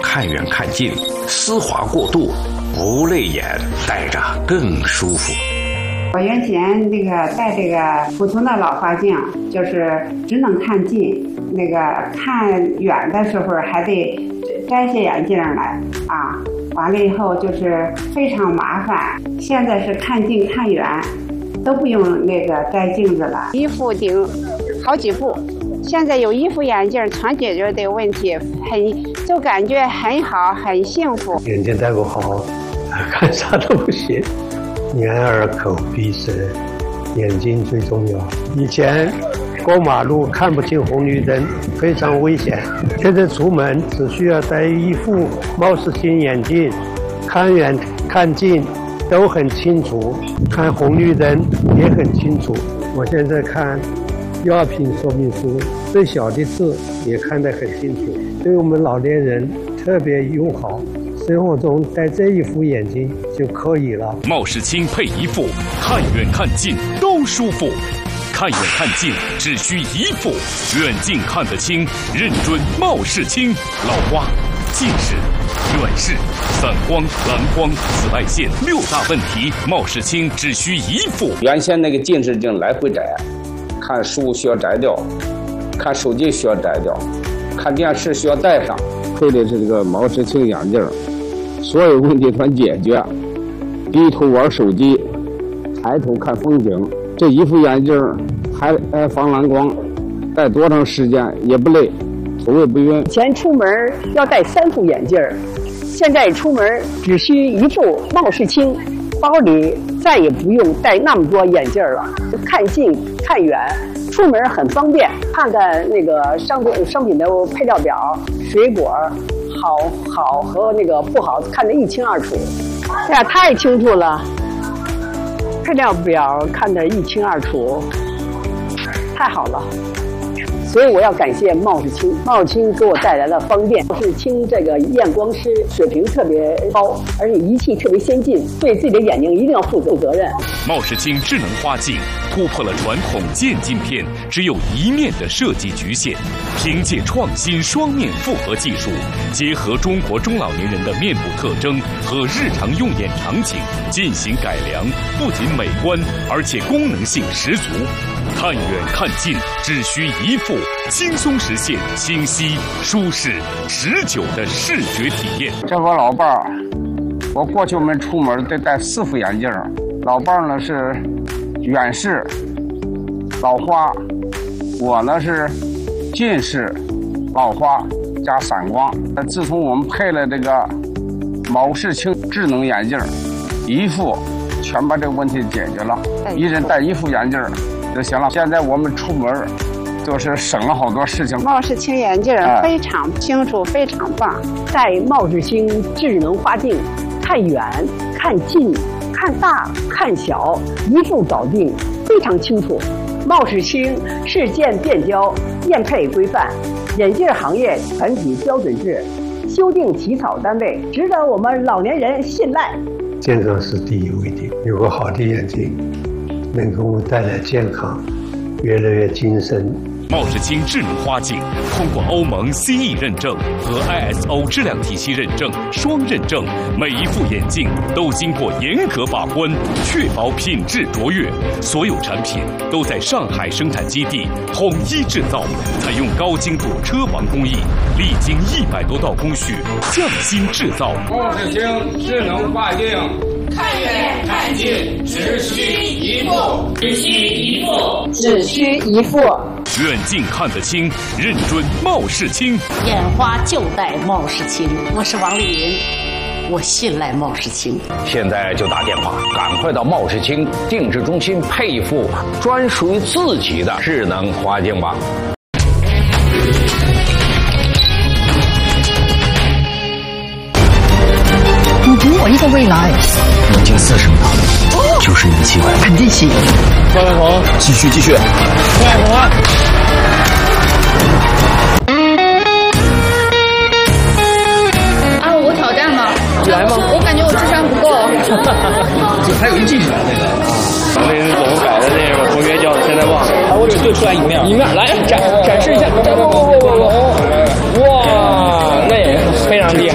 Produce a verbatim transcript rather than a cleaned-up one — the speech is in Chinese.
看远看近，丝滑过度，无泪眼戴着更舒服。 我原先那个戴这个普通的老花镜，就是只能看近，那个看远的时候还得摘下眼镜来啊。完了以后就是非常麻烦。现在是看近看远都不用那个摘镜子了，一副顶好几副。现在有一副眼镜全解决这个问题，很就感觉很好，很幸福。 眼睛戴不好，看啥都不行。眼耳口鼻舌，眼睛最重要。以前过马路看不清红绿灯，非常危险。现在出门只需要戴一副猫视镜眼镜，看远看近都很清楚，看红绿灯也很清楚。我现在看药品说明书，最小的字也看得很清楚，对我们老年人特别友好。生活中戴这一副眼镜就可以了。 茂世清配一副，看远看近都舒服。看远看近只需一副，远近看得清，认准茂世清。老花、近视、远视、散光、蓝光、紫外线六大问题，茂世清只需一副。 原先那个近视镜来回摘，看书需要摘掉，看手机需要摘掉，看电视需要戴上。配的是这个茂世清眼镜，所有问题全解决。低头玩手机，抬头看风景。这一副眼镜还还防蓝光，戴多长时间也不累，头也不晕。 以前出门要戴三副眼镜，现在出门只需一副茂世清，包里再也不用带那么多眼镜了，就看近看远，出门很方便。看看那个商品商品的配料表，水果好好和那个不好看得一清二楚。哎呀，太清楚了，配料表看得一清二楚，太好了。所以我要感谢茂世清，茂世清给我带来了方便。茂世清这个验光师水平特别高，而且仪器特别先进，对自己的眼睛一定要负责任。 茂世清智能花镜突破了传统渐镜片只有一面的设计局限，凭借创新双面复合技术，结合中国中老年人的面部特征和日常用眼场景进行改良，不仅美观，而且功能性十足。看远看近只需一副，轻松实现清晰、舒适、持久的视觉体验。 这我老伴儿，我过去我们出门得戴四副眼镜。老伴儿呢是远视、老花，我呢是近视、老花加散光。自从我们配了这个茂世清智能眼镜，一副全把这个问题解决了，一人戴一副眼镜就行了。现在我们出门就是省了好多事情。 茂世清眼镜非常清楚，非常棒。 戴茂世清智能花镜，看远、看近、看大、看小，一副搞定，非常清楚。茂世清市建变焦验配规范，眼镜行业团体标准制，修订起草单位，值得我们老年人信赖。 健康是第一位的，有个好的眼睛能给我们带来健康，越来越精神。 茂世清智能花镜通过欧盟 C E 认证和 I S O 质量体系认证双认证，每一副眼镜都经过严格把关，确保品质卓越。所有产品都在上海生产基地统一制造，采用高精度车床工艺，历经一百多道工序，匠心制造。 茂世清智能花镜， 看远看近只需一副，只需一副， 只需一副。 远近看得清，认准茂世清。 眼花就戴茂世清。我是王丽云，我信赖茂世清。 现在就打电话，赶快到茂世清定制中心配一副专属于自己的智能花镜吧。 你给我一个未来。 年近四十秒，就是你的机会。 肯定行。 关万红，继续继续。关万红。 啊，我挑战吗？ 来吗？ 我感觉我智商不够。 就还有一技巧那个啊，那是怎么改的那个同学教的，现在忘了。啊，我只就出来一面，一面来展展示一下。哇，那也非常厉害。